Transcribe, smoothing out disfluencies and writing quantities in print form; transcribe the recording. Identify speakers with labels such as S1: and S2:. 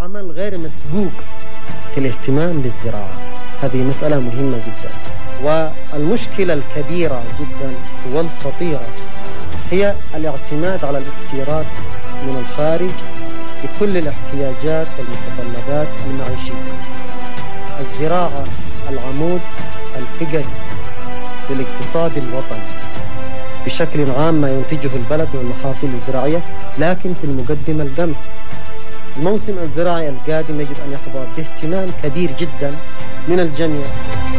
S1: عمل غير مسبوق في الاهتمام بالزراعة. هذه مسألة مهمة جدا. والمشكلة الكبيرة جدا والخطيرة هي الاعتماد على الاستيراد من الخارج بكل الاحتياجات والمتطلبات المعيشية. الزراعة العمود الفقري للاقتصاد الوطني بشكل عام، ما ينتجه البلد من المحاصيل الزراعية، لكن في المقدمة القمح. الموسم الزراعي القادم يجب أن يحظى باهتمام كبير جدا من الجميع.